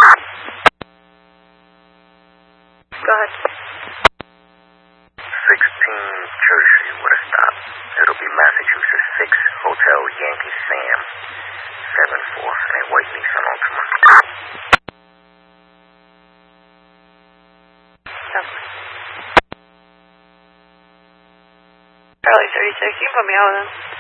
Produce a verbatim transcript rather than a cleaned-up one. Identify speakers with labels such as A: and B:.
A: Go ahead.
B: sixteen Church Street with a stop. It'll be Massachusetts six, Hotel Yankee Sam, seven four, and white Nissan Altima.
A: Charlie thirty-six, you can put me out with him.